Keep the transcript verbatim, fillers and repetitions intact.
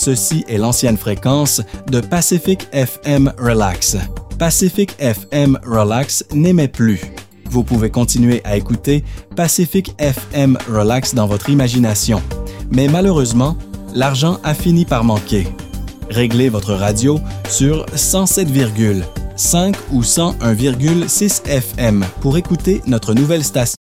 ceci est l'ancienne fréquence de Pacific F M Relax. Pacific F M Relax n'émet plus. Vous pouvez continuer à écouter Pacific F M Relax dans votre imagination. Mais malheureusement, l'argent a fini par manquer. Réglez votre radio sur cent sept virgule cinq ou cent un virgule six F M pour écouter notre nouvelle station.